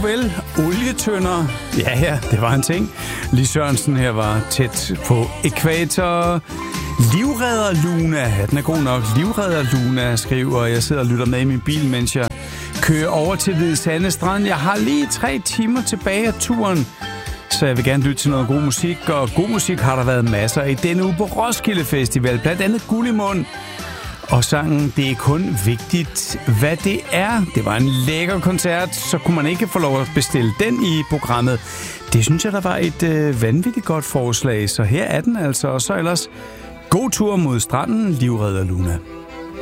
vel, olietønder. Ja, det var en ting. Lis Sørensen her var tæt på ækvator. Livredder Luna, ja, den er god nok. Livredder Luna skriver, jeg sidder og lytter med i min bil, mens jeg kører over til Hvide Sande Strand. Jeg har lige 3 timer tilbage af turen, så jeg vil gerne lytte til noget god musik. Og god musik har der været masser i denne uge på Roskilde Festival. Blandt andet Guld i mund. Og sangen, det er kun vigtigt, hvad det er. Det var en lækker koncert, så kunne man ikke få lov at bestille den i programmet. Det synes jeg, der var et vanvittigt godt forslag, så her er den altså. Og så ellers god tur mod stranden, Livredder Luna.